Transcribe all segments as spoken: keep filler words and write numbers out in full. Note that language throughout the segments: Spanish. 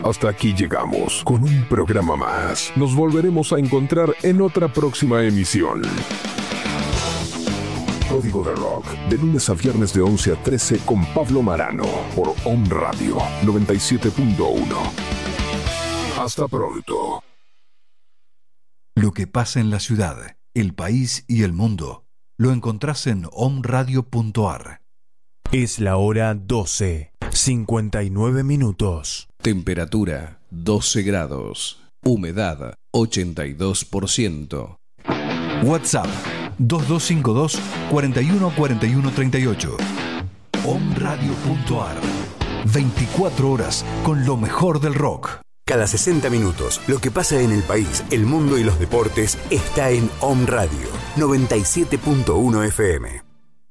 Hasta aquí llegamos con un programa más. Nos volveremos a encontrar en otra próxima emisión. Código de Rock, de lunes a viernes de once a trece con Pablo Marano, por Om Radio noventa y siete punto uno. Hasta pronto. Lo que pasa en la ciudad, el país y el mundo, lo encontrás en om radio punto a r. Es la hora doce, cincuenta y nueve minutos. Temperatura doce grados. Humedad ochenta y dos por ciento. WhatsApp dos dos cinco dos, cuatro uno cuatro uno tres ocho. om radio punto a r. veinticuatro horas con lo mejor del rock. Cada sesenta minutos, lo que pasa en el país, el mundo y los deportes está en Om Radio noventa y siete punto uno F M.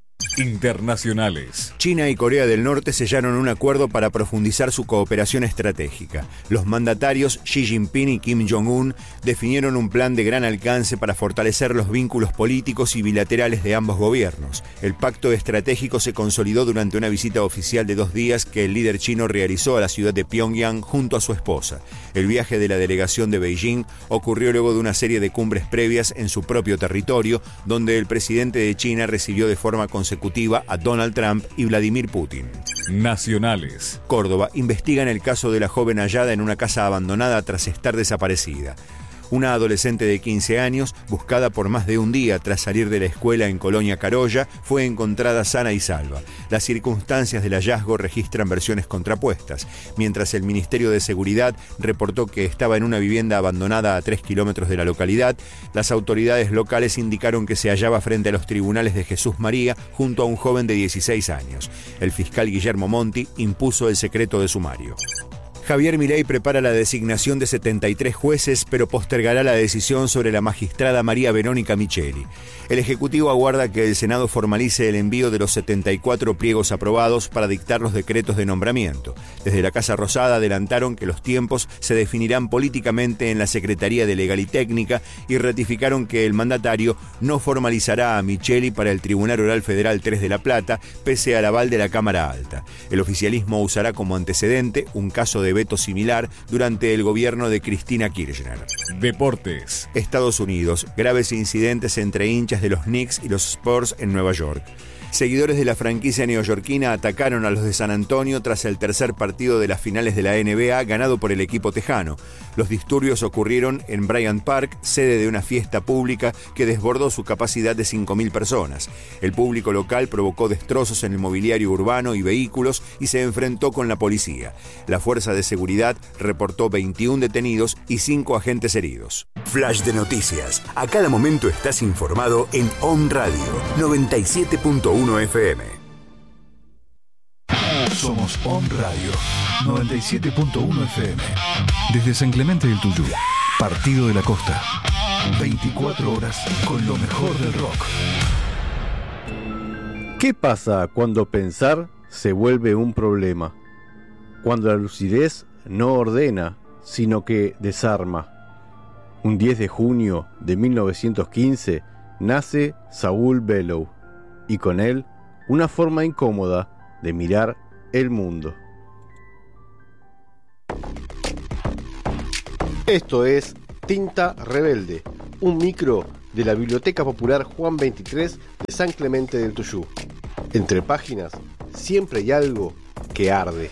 Internacionales. China y Corea del Norte sellaron un acuerdo para profundizar su cooperación estratégica. Los mandatarios Xi Jinping y Kim Jong-un definieron un plan de gran alcance para fortalecer los vínculos políticos y bilaterales de ambos gobiernos. El pacto estratégico se consolidó durante una visita oficial de dos días que el líder chino realizó a la ciudad de Pyongyang junto a su esposa. El viaje de la delegación de Beijing ocurrió luego de una serie de cumbres previas en su propio territorio, donde el presidente de China recibió de forma consecutiva a Donald Trump y Vladimir Putin. Nacionales. Córdoba investigan el caso de la joven hallada en una casa abandonada tras estar desaparecida. Una adolescente de quince años, buscada por más de un día tras salir de la escuela en Colonia Carolla, fue encontrada sana y salva. Las circunstancias del hallazgo registran versiones contrapuestas. Mientras el Ministerio de Seguridad reportó que estaba en una vivienda abandonada a tres kilómetros de la localidad, las autoridades locales indicaron que se hallaba frente a los tribunales de Jesús María junto a un joven de dieciséis años. El fiscal Guillermo Monti impuso el secreto de sumario. Javier Milei prepara la designación de setenta y tres jueces, pero postergará la decisión sobre la magistrada María Verónica Micheli. El Ejecutivo aguarda que el Senado formalice el envío de los setenta y cuatro pliegos aprobados para dictar los decretos de nombramiento. Desde la Casa Rosada adelantaron que los tiempos se definirán políticamente en la Secretaría de Legal y Técnica y ratificaron que el mandatario no formalizará a Micheli para el Tribunal Oral Federal tres de La Plata, pese al aval de la Cámara Alta. El oficialismo usará como antecedente un caso de veto similar durante el gobierno de Cristina Kirchner. Deportes. Estados Unidos. Graves incidentes entre hinchas de los Knicks y los Spurs en Nueva York. Seguidores de la franquicia neoyorquina atacaron a los de San Antonio tras el tercer partido de las finales de la N B A ganado por el equipo tejano. Los disturbios ocurrieron en Bryant Park, sede de una fiesta pública que desbordó su capacidad de cinco mil personas. El público local provocó destrozos en el mobiliario urbano y vehículos y se enfrentó con la policía. La fuerza de seguridad reportó veintiún detenidos y cinco agentes heridos. Flash de noticias. A cada momento estás informado en Om Radio noventa y siete punto uno F M. Somos Om Radio noventa y siete punto uno F M. Desde San Clemente del Tuyú, Partido de la Costa. veinticuatro horas con lo mejor del rock. ¿Qué pasa cuando pensar se vuelve un problema? Cuando la lucidez no ordena, sino que desarma. Un diez de junio de mil novecientos quince nace Saul Bellow, y con él una forma incómoda de mirar el mundo. Esto es Tinta Rebelde, un micro de la Biblioteca Popular Juan veintitrés de San Clemente del Tuyú. Entre páginas siempre hay algo que arde.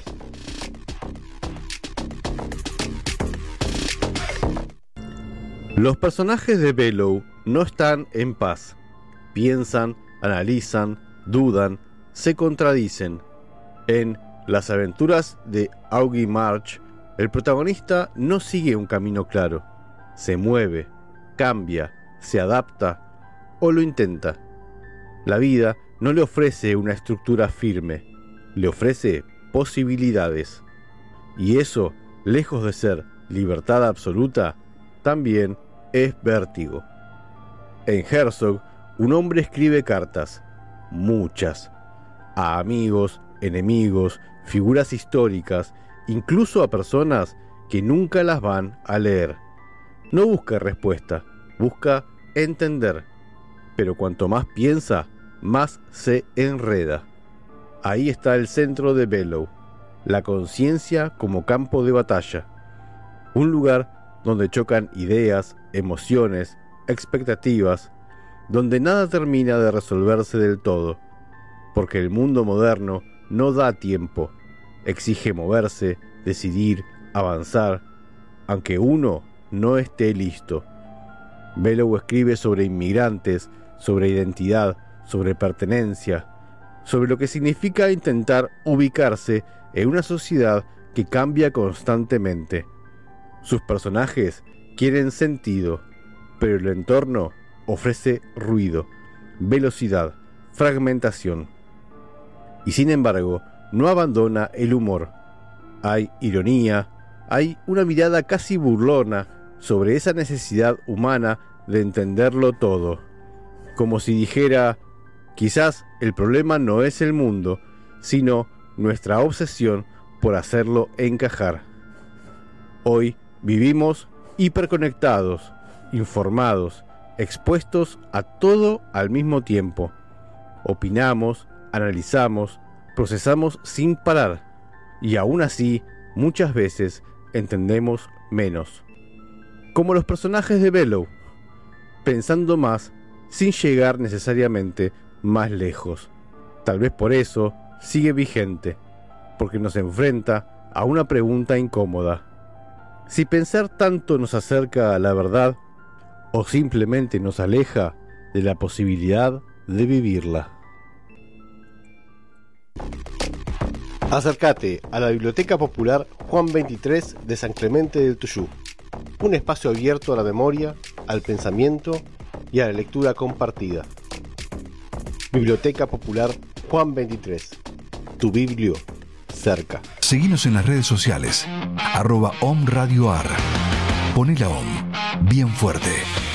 Los personajes de Bellow no están en paz. Piensan, analizan, dudan, se contradicen. En Las aventuras de Augie March, el protagonista no sigue un camino claro. Se mueve, cambia, se adapta o lo intenta. La vida no le ofrece una estructura firme, le ofrece posibilidades. Y eso, lejos de ser libertad absoluta, también es vértigo. En Herzog, un hombre escribe cartas, muchas, a amigos, enemigos, figuras históricas, incluso a personas que nunca las van a leer. No busca respuesta, busca entender, pero cuanto más piensa, más se enreda. Ahí está el centro de Bellow, la conciencia como campo de batalla, un lugar donde chocan ideas, emociones, expectativas, donde nada termina de resolverse del todo, porque el mundo moderno no da tiempo, exige moverse, decidir, avanzar, aunque uno no esté listo. Bellow escribe sobre inmigrantes, sobre identidad, sobre pertenencia, sobre lo que significa intentar ubicarse en una sociedad que cambia constantemente. Sus personajes quieren sentido, pero el entorno ofrece ruido, velocidad, fragmentación. Y sin embargo, no abandona el humor. Hay ironía, hay una mirada casi burlona sobre esa necesidad humana de entenderlo todo. Como si dijera, quizás el problema no es el mundo, sino nuestra obsesión por hacerlo encajar. Hoy vivimos hiperconectados, informados, expuestos a todo al mismo tiempo. Opinamos, analizamos, procesamos sin parar, y aún así, muchas veces entendemos menos. Como los personajes de Bellow, pensando más sin llegar necesariamente más lejos. Tal vez por eso sigue vigente, porque nos enfrenta a una pregunta incómoda. Si pensar tanto nos acerca a la verdad, o simplemente nos aleja de la posibilidad de vivirla. Acércate a la Biblioteca Popular Juan veintitrés de San Clemente del Tuyú, un espacio abierto a la memoria, al pensamiento y a la lectura compartida. Biblioteca Popular Juan veintitrés, tu biblio cerca. Seguinos en las redes sociales, arroba Om Radio Ar. Poné la Om bien fuerte.